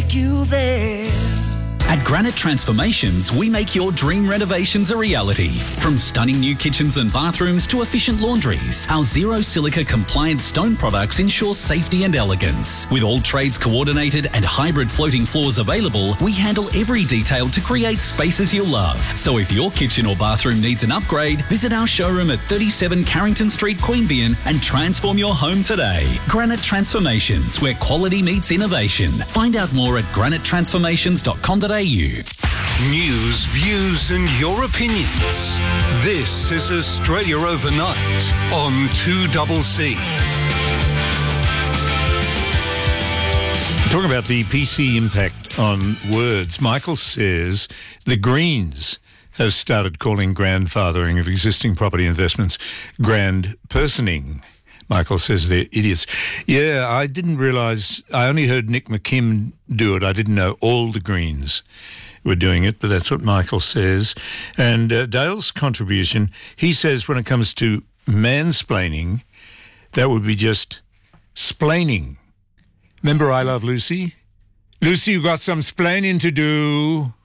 take you there. At Granite Transformations, we make your dream renovations a reality. From stunning new kitchens and bathrooms to efficient laundries, our zero silica compliant stone products ensure safety and elegance. With all trades coordinated and hybrid floating floors available, we handle every detail to create spaces you'll love. So if your kitchen or bathroom needs an upgrade, visit our showroom at 37 Carrington Street, Queanbeyan and transform your home today. Granite Transformations, where quality meets innovation. Find out more at granitetransformations.com.au. News, views and your opinions. This is Australia Overnight on 2CC. Talking about the PC impact on words, Michael says the Greens have started calling grandfathering of existing property investments grand personing. Michael says they're idiots. Yeah, I didn't realise. I only heard Nick McKim do it. I didn't know all the Greens were doing it, but that's what Michael says. And Dale's contribution, he says when it comes to mansplaining, that would be just splaining. Remember I Love Lucy? Lucy, you got some splaining to do.